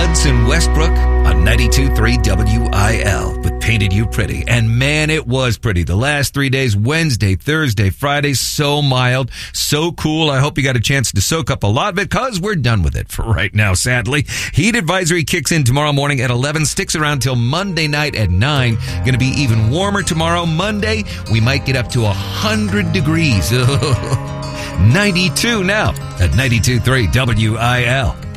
Hudson Westbrook on 92.3 WIL with Painted You Pretty. And man, it was pretty. The last 3 days, Wednesday, Thursday, Friday, so mild, so cool. I hope you got a chance to soak up a lot of it because we're done with it for right now, sadly. Heat advisory kicks in tomorrow morning at 11, sticks around till Monday night at 9. Going to be even warmer tomorrow. Monday, we might get up to 100 degrees. 92 now at 92.3 WIL.